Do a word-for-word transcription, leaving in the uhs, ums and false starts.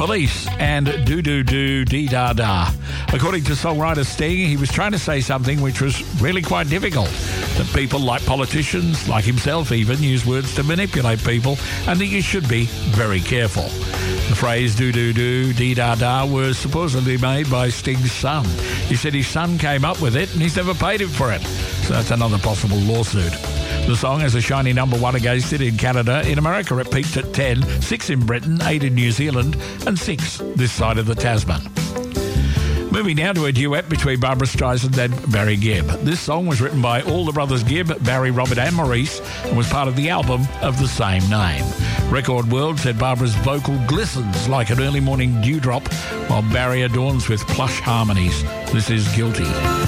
Police and Do Do Do Dee Da Da. According to songwriter Sting, he was trying to say something which was really quite difficult. That people, like politicians, like himself even, use words to manipulate people, and that you should be very careful. The phrase do do do dee da da was supposedly made by Sting's son. He said his son came up with it and he's never paid him for it. So that's another possible lawsuit. The song has a shiny number one against it in Canada. In America, it peaked at ten, six in Britain, eight in New Zealand, and six this side of the Tasman. Moving now to a duet between Barbra Streisand and Barry Gibb. This song was written by all the brothers Gibb, Barry, Robert and Maurice, and was part of the album of the same name. Record World said Barbara's vocal glistens like an early morning dewdrop, while Barry adorns with plush harmonies. This is Guilty.